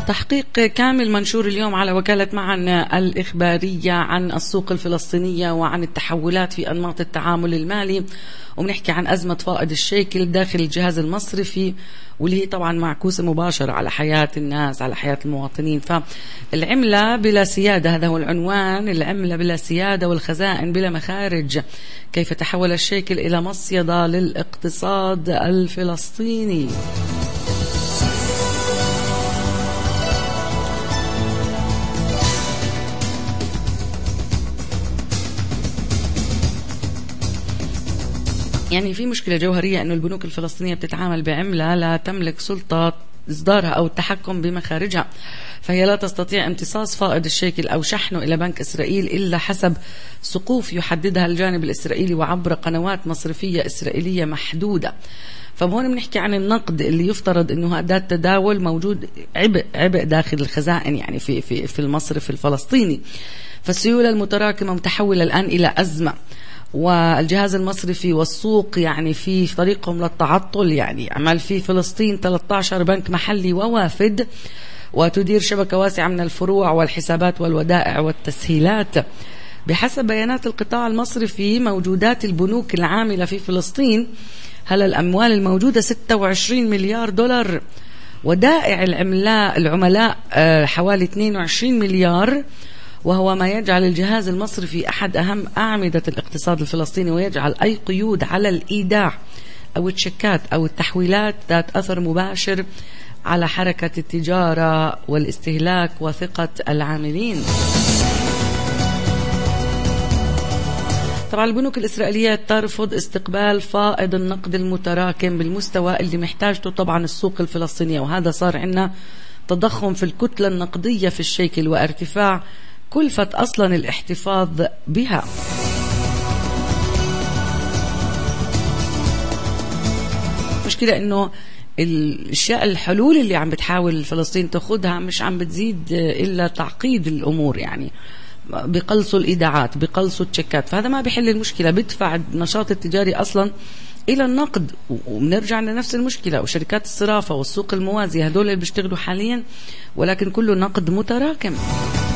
تحقيق كامل منشور اليوم على وكالة معن الإخبارية عن السوق الفلسطينية وعن التحولات في أنماط التعامل المالي، وبنحكي عن أزمة فائض الشيكل داخل الجهاز المصرفي، واللي هي طبعا معكوسة مباشرة على حياة الناس، على حياة المواطنين. فالعملة بلا سيادة، هذا هو العنوان، العملة بلا سيادة والخزائن بلا مخارج، كيف تحول الشيكل إلى مصيدة للاقتصاد الفلسطيني. يعني في مشكلة جوهرية أنه البنوك الفلسطينية بتتعامل بعملة لا تملك سلطة إصدارها أو التحكم بمخارجها، فهي لا تستطيع امتصاص فائض الشيكل أو شحنه إلى بنك إسرائيل إلا حسب سقوف يحددها الجانب الإسرائيلي وعبر قنوات مصرفية إسرائيلية محدودة. فهون بنحكي عن النقد اللي يفترض أنه أداة تداول موجود عبء داخل الخزائن، يعني في المصرف الفلسطيني. فالسيولة المتراكمة متحولة الآن إلى أزمة، والجهاز المصرفي والسوق يعني في طريقهم للتعطل. يعني عمل في فلسطين 13 بنك محلي ووافد، وتدير شبكة واسعة من الفروع والحسابات والودائع والتسهيلات. بحسب بيانات القطاع المصرفي، موجودات البنوك العاملة في فلسطين هلا الأموال الموجودة 26 مليار دولار، ودائع العملاء حوالي 22 مليار، وهو ما يجعل الجهاز المصرفي أحد أهم أعمدة الاقتصاد الفلسطيني، ويجعل أي قيود على الإيداع أو التشيكات أو التحويلات ذات أثر مباشر على حركة التجارة والاستهلاك وثقة العاملين. طبعا البنوك الإسرائيلية ترفض استقبال فائض النقد المتراكم بالمستوى اللي محتاجته طبعا السوق الفلسطينية، وهذا صار عندنا تضخم في الكتلة النقدية في الشيكل وارتفاع كلفة أصلا الاحتفاظ بها. مشكلة إنه الحلول اللي عم بتحاول فلسطين تاخدها مش عم بتزيد إلا تعقيد الأمور، يعني بقلصوا الإيداعات، بقلصوا التشيكات، فهذا ما بيحل المشكلة، بيدفع النشاط التجاري أصلا إلى النقد، وبنرجع لنفس المشكلة. وشركات الصرافة والسوق الموازي هدول اللي بيشتغلوا حاليا، ولكن كله نقد متراكم.